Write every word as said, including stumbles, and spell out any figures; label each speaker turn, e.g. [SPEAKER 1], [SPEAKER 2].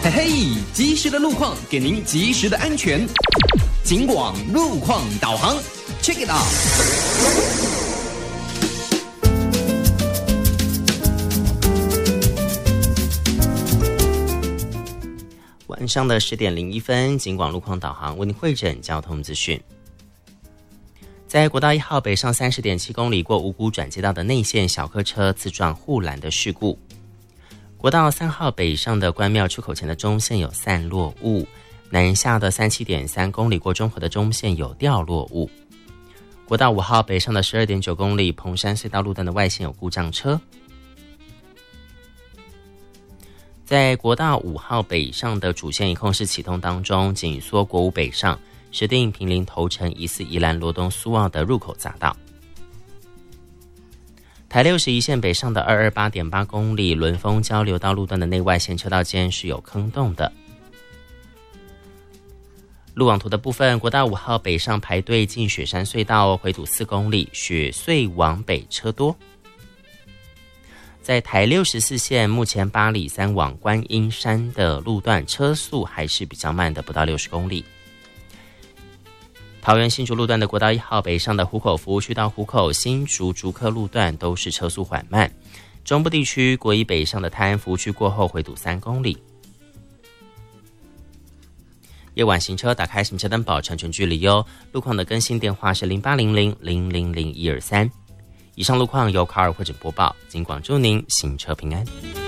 [SPEAKER 1] 嘿嘿，及时的路况给您及时的安全。警广路况导航 ，check it out。
[SPEAKER 2] 晚上的十点零一分，警广路况导航为您汇整交通资讯。在国道一号北上三十点七公里过五股转接道的内线小客车自撞护栏的事故。国道三号北上的关庙出口前的中线有散落物，南下的三十七点三公里过中和的中线有掉落物。国道五号北上的十二点九公里彭山隧道路段的外线有故障车。在国道五号北上的主线一控室启动当中，紧缩国五北上，石碇坪林头城疑似宜兰罗东苏澳的入口匝道。台六十一线北上的二二八点八公里轮丰交流道路段的内外线车道间是有坑洞的。路网图的部分，国道五号北上排队进雪山隧道回堵四公里，雪隧往北车多。在台六十四线，目前八里三往观音山的路段车速还是比较慢的，不到六十公里。桃园新竹路段的国道一号北上的湖口服务区到湖口新竹竹科路段都是车速缓慢。中部地区国一北上的泰安服务区过后回堵三公里。夜晚行车打开行车灯保持安全距离哟。路况的更新电话是零八零零零零零一二三。以上路况由卡尔汇整播报，警广祝您行车平安。